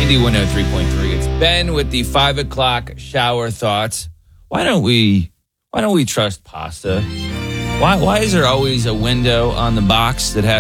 Indy 103.3. It's Ben with the 5 o'clock shower thoughts. Why don't we trust pasta? Why is there always a window on the box that has